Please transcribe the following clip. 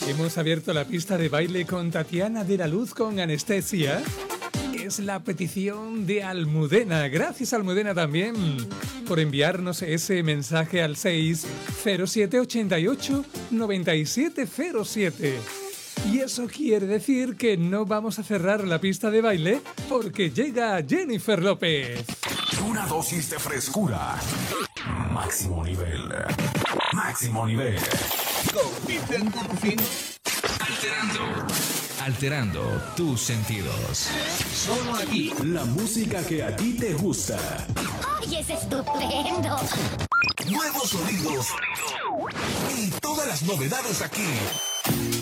Hemos abierto la pista de baile con Tatiana de la Luz con Anestesia. Es la petición de Almudena. Gracias, Almudena, también por enviarnos ese mensaje al 607889707. Y eso quiere decir que no vamos a cerrar la pista de baile porque llega Jennifer López. Una dosis de frescura. Máximo nivel. Máximo nivel. Compiten por fin. Alterando tus sentidos. Solo aquí. La música que a ti te gusta. ¡Ay, es estupendo! Nuevos sonidos. Y todas las novedades aquí.